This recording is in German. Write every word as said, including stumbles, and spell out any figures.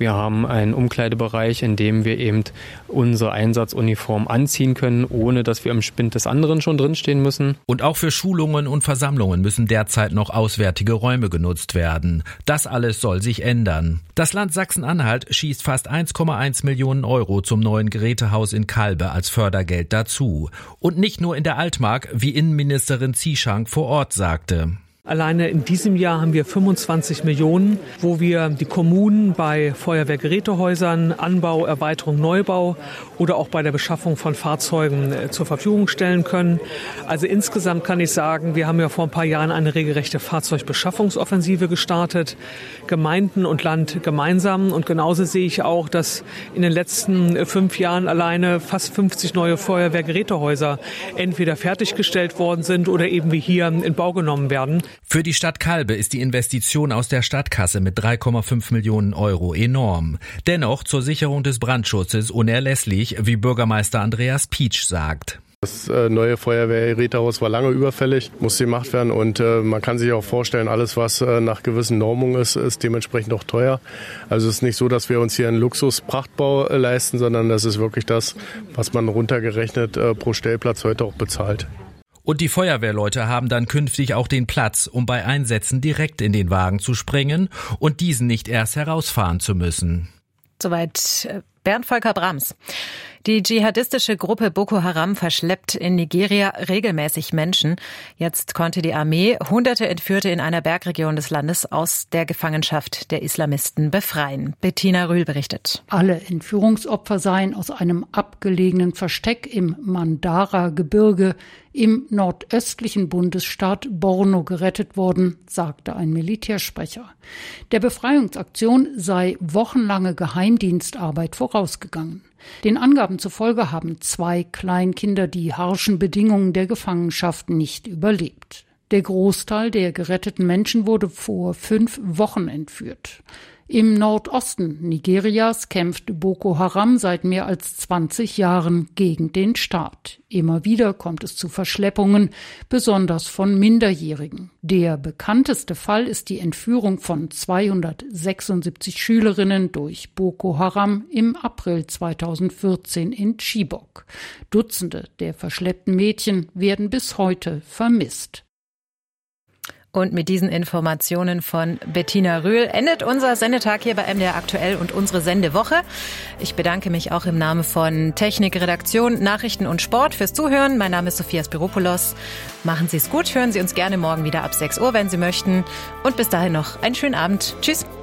Wir haben einen Umkleidebereich, in dem wir eben unsere Einsatzuniform anziehen können, ohne dass wir im Spind des anderen schon drinstehen müssen. Und auch für Schulungen und Versammlungen müssen derzeit noch auswärtige Räume genutzt werden. Das alles soll sich ändern. Das Land Sachsen-Anhalt schießt fast eins Komma eins Millionen Euro zum neuen Gerätehaus in Kalbe als Fördergeld dazu. Und nicht nur in der Altmark, wie Innenministerin Zieschank vor Ort sagte. Alleine in diesem Jahr haben wir fünfundzwanzig Millionen, wo wir die Kommunen bei Feuerwehrgerätehäusern, Anbau, Erweiterung, Neubau oder auch bei der Beschaffung von Fahrzeugen zur Verfügung stellen können. Also insgesamt kann ich sagen, wir haben ja vor ein paar Jahren eine regelrechte Fahrzeugbeschaffungsoffensive gestartet, Gemeinden und Land gemeinsam. Und genauso sehe ich auch, dass in den letzten fünf Jahren alleine fast fünfzig neue Feuerwehrgerätehäuser entweder fertiggestellt worden sind oder eben wie hier in Bau genommen werden. Für die Stadt Kalbe ist die Investition aus der Stadtkasse mit drei Komma fünf Millionen Euro enorm. Dennoch zur Sicherung des Brandschutzes unerlässlich, wie Bürgermeister Andreas Pietsch sagt. Das neue Feuerwehrgerätehaus war lange überfällig, muss gemacht werden und äh, man kann sich auch vorstellen, alles was äh, nach gewissen Normungen ist, ist dementsprechend auch teuer. Also es ist nicht so, dass wir uns hier einen Luxus-Prachtbau äh, leisten, sondern das ist wirklich das, was man runtergerechnet äh, pro Stellplatz heute auch bezahlt. Und die Feuerwehrleute haben dann künftig auch den Platz, um bei Einsätzen direkt in den Wagen zu springen und diesen nicht erst herausfahren zu müssen. Soweit Bernd Volker Brahms. Die dschihadistische Gruppe Boko Haram verschleppt in Nigeria regelmäßig Menschen. Jetzt konnte die Armee hunderte Entführte in einer Bergregion des Landes aus der Gefangenschaft der Islamisten befreien. Bettina Rühl berichtet. Alle Entführungsopfer seien aus einem abgelegenen Versteck im Mandara-Gebirge im nordöstlichen Bundesstaat Borno gerettet worden, sagte ein Militärsprecher. Der Befreiungsaktion sei wochenlange Geheimdienstarbeit vorausgegangen. Den Angaben zufolge haben zwei Kleinkinder die harschen Bedingungen der Gefangenschaft nicht überlebt. Der Großteil der geretteten Menschen wurde vor fünf Wochen entführt. Im Nordosten Nigerias kämpft Boko Haram seit mehr als zwanzig Jahren gegen den Staat. Immer wieder kommt es zu Verschleppungen, besonders von Minderjährigen. Der bekannteste Fall ist die Entführung von zweihundertsechsundsiebzig Schülerinnen durch Boko Haram im April zweitausendvierzehn in Chibok. Dutzende der verschleppten Mädchen werden bis heute vermisst. Und mit diesen Informationen von Bettina Rühl endet unser Sendetag hier bei M D R Aktuell und unsere Sendewoche. Ich bedanke mich auch im Namen von Technik, Redaktion, Nachrichten und Sport fürs Zuhören. Mein Name ist Sophia Spiropoulos. Machen Sie es gut, hören Sie uns gerne morgen wieder ab sechs Uhr, wenn Sie möchten. Und bis dahin noch einen schönen Abend. Tschüss.